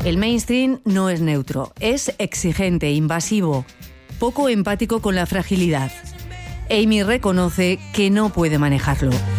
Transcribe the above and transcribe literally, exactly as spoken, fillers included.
El mainstream no es neutro, es exigente, invasivo, poco empático con la fragilidad. Amy reconoce que no puede manejarlo.